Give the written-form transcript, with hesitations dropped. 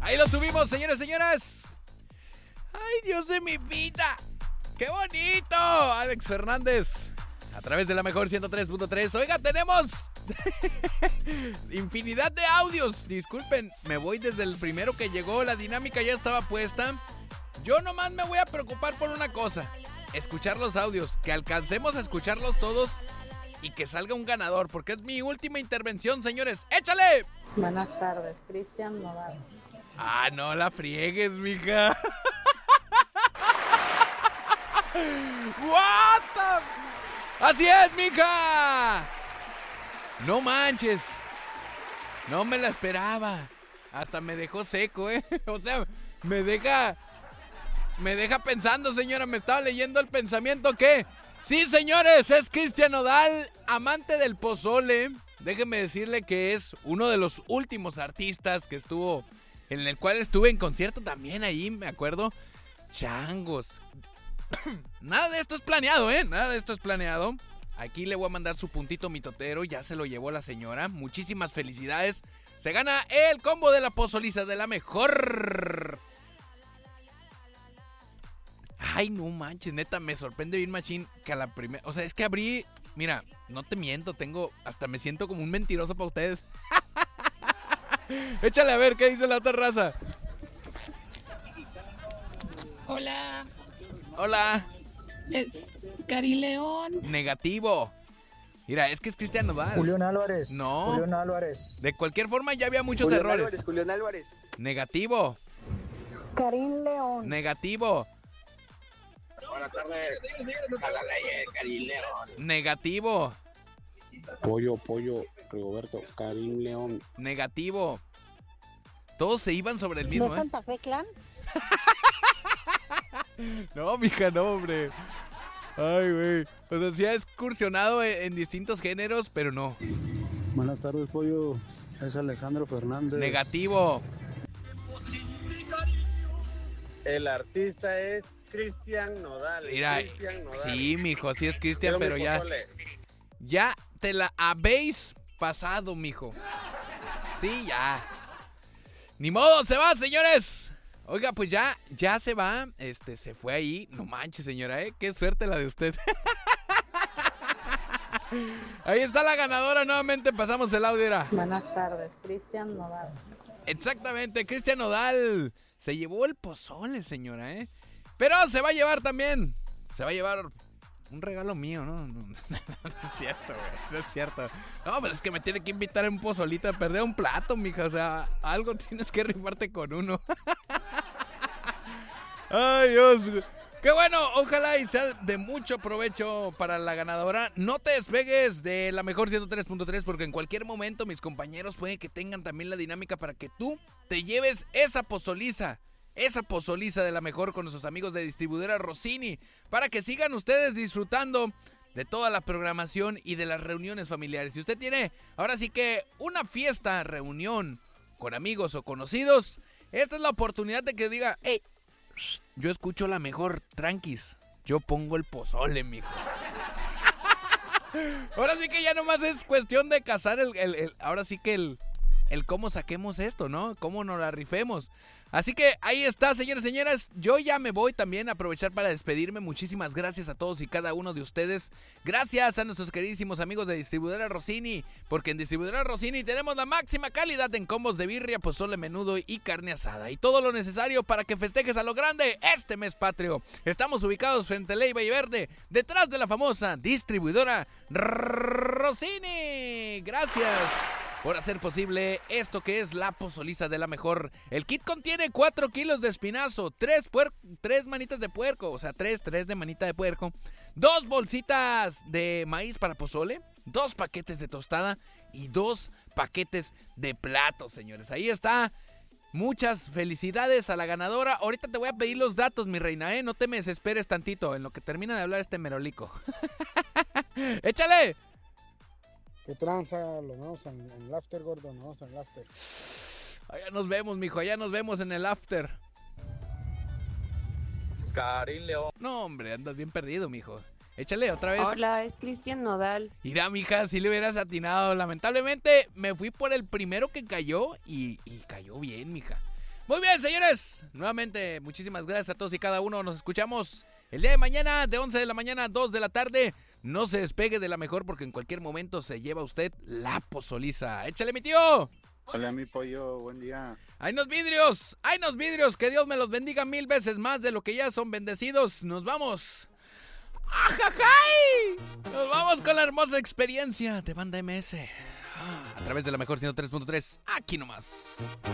Ahí lo subimos, señores, señoras. ¡Ay, Dios de mi vida! ¡Qué bonito! Alex Fernández, a través de la mejor 103.3. Oiga, tenemos infinidad de audios. Disculpen, me voy desde el primero que llegó. La dinámica ya estaba puesta. Yo nomás me voy a preocupar por una cosa: escuchar los audios, que alcancemos a escucharlos todos y que salga un ganador, porque es mi última intervención, señores. ¡Échale! Buenas tardes, Cristian Nodal. Ah, no la friegues, mija. What the... Así es, mija. No manches. No me la esperaba. Hasta me dejó seco, O sea, me deja pensando, señora. Me estaba leyendo el pensamiento que... Sí, señores, es Cristian Nodal, amante del pozole. Déjeme decirle que es uno de los últimos artistas que estuvo... En el cual estuve en concierto también ahí, me acuerdo. Changos. Nada de esto es planeado, Nada de esto es planeado. Aquí le voy a mandar su puntito mitotero. Ya se lo llevó la señora. Muchísimas felicidades. Se gana el combo de la pozoliza de la mejor. Ay, no manches, neta, me sorprende bien machín que a la primera... O sea, es que abrí... Mira, no te miento, hasta me siento como un mentiroso para ustedes. Échale a ver, ¿qué dice la otra raza? Hola. Hola. Es Cari León. Negativo. Mira, es que es Cristian Nodal. Julián Álvarez. No. Julián Álvarez. De cualquier forma ya había muchos Julián errores. Álvarez, Julián Álvarez. Negativo. Karim León. Negativo. Buenas tardes. Karim León. Negativo. Pollo, Rigoberto, Karim León. Negativo. Todos se iban sobre el mismo, ¿No Santa Fe Clan? No, mija, no, hombre. Ay, güey. O sea, sí ha excursionado en distintos géneros, pero no. Buenas tardes, Pollo. Es Alejandro Fernández. Negativo. El artista es Cristian Nodal. Mira, Cristian Nodal. sí, mijo, sí es Cristian, Quiero pero mi ya... pozole. Ya te la habéis pasado, mijo. Sí, ya. Ni modo, se va, señores. Oiga, pues ya se va. Se fue ahí. No manches, señora, qué suerte la de usted. Ahí está la ganadora. Nuevamente pasamos el audio. Buenas tardes, Cristian Nodal. Exactamente, Cristian Nodal. Se llevó el pozole, señora, Pero se va a llevar también. Se va a llevar un regalo mío, ¿no? No es cierto, güey. No es cierto. No, pero es que me tiene que invitar en un pozolito a perder un plato, mija. O sea, algo tienes que rifarte con uno. Ay, Dios. Qué bueno, ojalá y sea de mucho provecho para la ganadora. No te despegues de la mejor 103.3 porque en cualquier momento mis compañeros pueden que tengan también la dinámica para que tú te lleves esa pozoliza. Esa pozoliza de la mejor con nuestros amigos de distribuidora Rossini, para que sigan ustedes disfrutando de toda la programación y de las reuniones familiares. Si usted tiene ahora sí que una fiesta, reunión con amigos o conocidos, esta es la oportunidad de que diga: hey, yo escucho la mejor, tranquis, yo pongo el pozole, mijo. Ahora sí que ya nomás es cuestión de cazar ahora sí que el cómo saquemos esto, ¿no? Cómo nos la rifemos. Así que ahí está, señores y señoras. Yo ya me voy también a aprovechar para despedirme. Muchísimas gracias a todos y cada uno de ustedes. Gracias a nuestros queridísimos amigos de Distribuidora Rossini, porque en Distribuidora Rossini tenemos la máxima calidad en combos de birria, pozole, menudo y carne asada. Y todo lo necesario para que festejes a lo grande este mes patrio. Estamos ubicados frente a Ley Valle Verde, detrás de la famosa Distribuidora Rossini. Gracias por hacer posible esto que es la pozoliza de la mejor. El kit contiene 4 kilos de espinazo, 3 manitas de puerco, o sea, 3 de manita de puerco, 2 bolsitas de maíz para pozole, 2 paquetes de tostada y 2 paquetes de platos, señores. Ahí está. Muchas felicidades a la ganadora. Ahorita te voy a pedir los datos, mi reina, No te me desesperes tantito en lo que termina de hablar este merolico. ¡Échale! ¿Qué tranza? Los vemos en el after, gordo. Nos vemos en el after. Allá nos vemos, mijo. Allá nos vemos en el after. Karim León. No, hombre, andas bien perdido, mijo. Échale otra vez. Hola, es Cristian Nodal. Mira, mija, si le hubieras atinado. Lamentablemente me fui por el primero que cayó y cayó bien, mija. Muy bien, señores. Nuevamente, muchísimas gracias a todos y cada uno. Nos escuchamos el día de mañana, de 11 de la mañana a 2 de la tarde. No se despegue de la mejor porque en cualquier momento se lleva usted la pozoliza. ¡Échale, mi tío! Hola, mi pollo, buen día. ¡Hay unos vidrios! Que Dios me los bendiga 1000 veces más de lo que ya son bendecidos. Nos vamos. ¡Ajajay! Nos vamos con la hermosa experiencia de Banda MS. A través de la mejor 103.3. Aquí nomás.